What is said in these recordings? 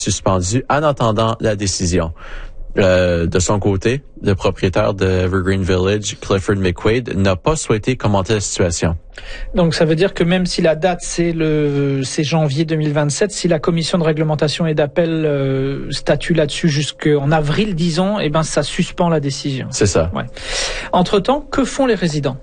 suspendu en attendant la décision. De son côté, le propriétaire de Evergreen Village, Clifford McQuaid, n'a pas souhaité commenter la situation. Donc ça veut dire que même si la date c'est janvier 2027, si la commission de réglementation et d'appel statue là-dessus jusqu'en avril, disons, ça suspend la décision. C'est ça. Ouais. Entre-temps, que font les résidents?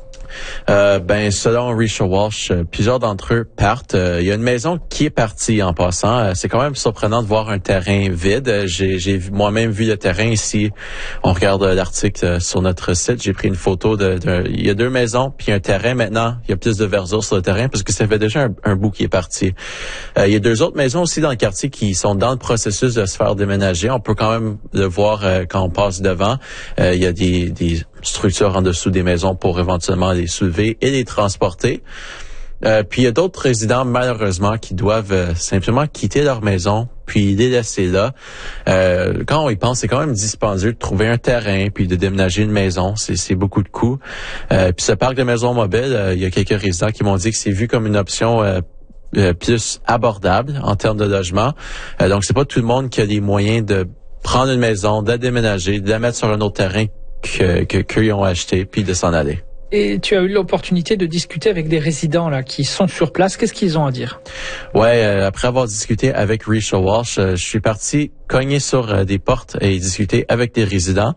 Selon Risha Walsh, plusieurs d'entre eux partent. Il y a une maison qui est partie en passant. C'est quand même surprenant de voir un terrain vide. J'ai moi-même vu le terrain ici. On regarde l'article sur notre site. J'ai pris une photo il y a 2 maisons puis un terrain. Maintenant, il y a plus de verdure sur le terrain parce que ça fait déjà un bout qui est parti. Il y a 2 autres maisons aussi dans le quartier qui sont dans le processus de se faire déménager. On peut quand même le voir quand on passe devant. Il y a des structures en dessous des maisons pour éventuellement les soulever et les transporter. Puis il y a d'autres résidents, malheureusement, qui doivent simplement quitter leur maison puis les laisser là. Quand on y pense, c'est quand même dispendieux de trouver un terrain puis de déménager une maison. C'est beaucoup de coûts. Puis ce parc de maisons mobiles, il y a quelques résidents qui m'ont dit que c'est vu comme une option plus abordable en termes de logement. Donc c'est pas tout le monde qui a les moyens de prendre une maison, de la déménager, de la mettre sur un autre terrain qu'eux ont acheté, puis de s'en aller. Et tu as eu l'opportunité de discuter avec des résidents là qui sont sur place. Qu'est-ce qu'ils ont à dire? Ouais, après avoir discuté avec Risha Walsh, je suis parti cogner sur des portes et discuter avec des résidents.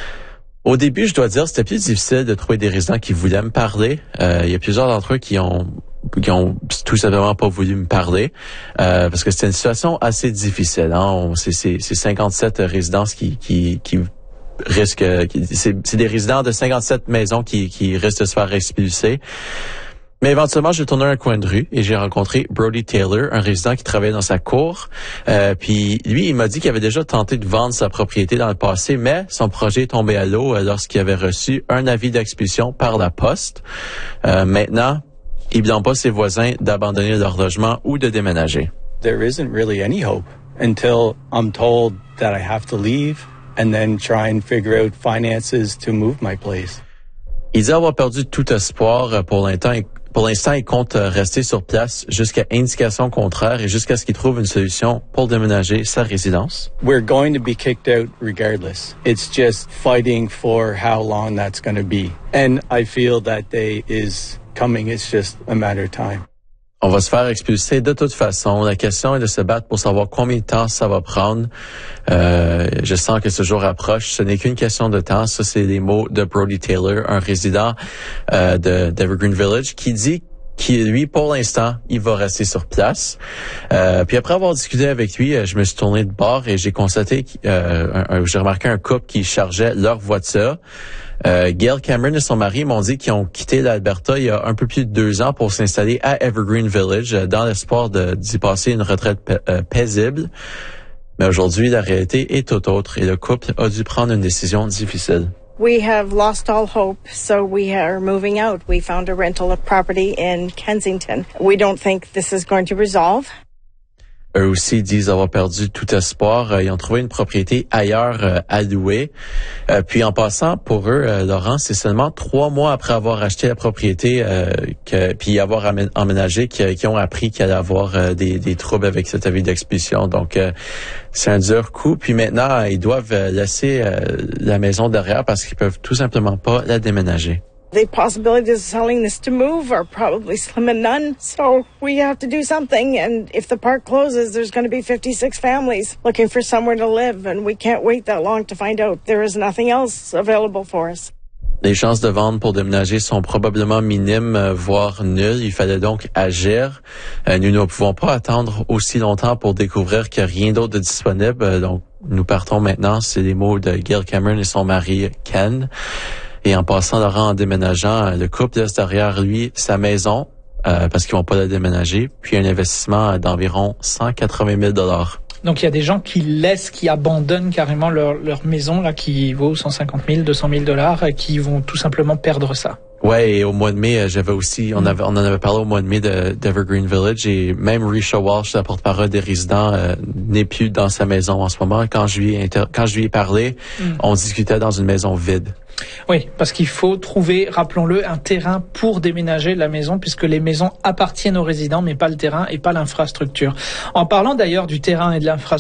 Au début, je dois dire, c'était plus difficile de trouver des résidents qui voulaient me parler. Il y a plusieurs d'entre eux qui ont tout simplement pas voulu me parler parce que c'était une situation assez difficile. Hein? C'est 57 résidences qui risquent. C'est des résidents de 57 maisons qui risquent de se faire expulser. Mais éventuellement, j'ai tourné un coin de rue et j'ai rencontré Brody Taylor, un résident qui travaillait dans sa cour. Puis lui, il m'a dit qu'il avait déjà tenté de vendre sa propriété dans le passé, mais son projet est tombé à l'eau lorsqu'il avait reçu un avis d'expulsion par la poste. Maintenant, il blâme pas ses voisins d'abandonner leur logement ou de déménager. There isn't really any hope until I'm told that I have to leave and then try and figure out finances to move my place. Il dit avoir perdu tout espoir pour l'instant. Pour l'instant, il compte rester sur place jusqu'à indication contraire et jusqu'à ce qu'il trouve une solution pour déménager sa résidence. We're going to be kicked out regardless. It's just fighting for how long that's going to be. And I feel that day is coming. It's just a matter of time. On va se faire expulser de toute façon. La question est de se battre pour savoir combien de temps ça va prendre. Je sens que ce jour approche. Ce n'est qu'une question de temps. Ça, c'est les mots de Brody Taylor, un résident d'Evergreen Village, qui dit lui, pour l'instant, il va rester sur place. Puis après avoir discuté avec lui, je me suis tourné de bord et j'ai constaté j'ai remarqué un couple qui chargeait leur voiture. Gail Cameron et son mari m'ont dit qu'ils ont quitté l'Alberta il y a un peu plus de 2 ans pour s'installer à Evergreen Village dans l'espoir d'y passer une retraite paisible. Mais aujourd'hui, la réalité est tout autre et le couple a dû prendre une décision difficile. We have lost all hope, so we are moving out. We found a rental property in Kensington. We don't think this is going to resolve. Eux aussi disent avoir perdu tout espoir. Ils ont trouvé une propriété ailleurs à louer. Puis en passant, pour eux, Laurent, c'est seulement 3 mois après avoir acheté la propriété puis avoir emménagé qu'ils ont appris qu'il allait avoir des troubles avec cet avis d'expulsion. Donc, c'est un dur coup. Puis maintenant, ils doivent laisser la maison derrière parce qu'ils peuvent tout simplement pas la déménager. The possibilities of selling this to move are probably slim and none, so we have to do something. And if the park closes, there's going to be 56 families looking for somewhere to live, and we can't wait that long to find out there is nothing else available for us. Les chances de vente pour déménager sont probablement minimes, voire nulles. Il fallait donc agir. Nous ne pouvons pas attendre aussi longtemps pour découvrir qu'il n'y a rien d'autre de disponible. Donc, nous partons maintenant. C'est les mots de Gail Cameron et son mari Ken. Et en passant, Laurent, en déménageant, le couple laisse derrière lui sa maison, parce qu'ils vont pas la déménager, puis un investissement d'environ 180 000 $. Donc il y a des gens qui abandonnent carrément leur maison là, qui vaut 150 000, 200 000 $, et qui vont tout simplement perdre ça. Ouais, et au mois de mai, on en avait parlé au mois de mai d'Evergreen Village, et même Risha Walsh, la porte-parole des résidents, n'est plus dans sa maison en ce moment. Quand je lui ai parlé, on discutait dans une maison vide. Oui, parce qu'il faut trouver, rappelons-le, un terrain pour déménager la maison, puisque les maisons appartiennent aux résidents, mais pas le terrain et pas l'infrastructure. En parlant d'ailleurs du terrain et de l'infrastructure,